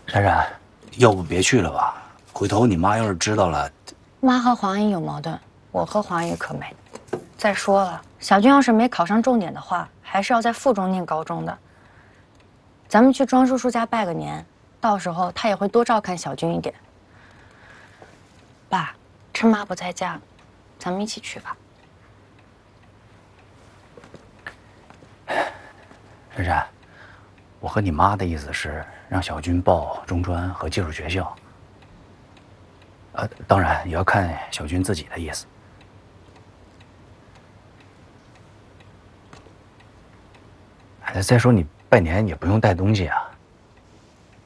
珊珊，要不别去了吧？回头你妈要是知道了， 妈和黄姨有矛盾，我和黄姨可没。再说了，小军要是没考上重点的话，还是要在附中念高中的。咱们去庄叔叔家拜个年，到时候他也会多照看小军一点。爸，趁妈不在家，咱们一起去吧。 珊珊，我和你妈的意思是让小军报中专和技术学校。当然也要看小军自己的意思。再说你拜年也不用带东西啊。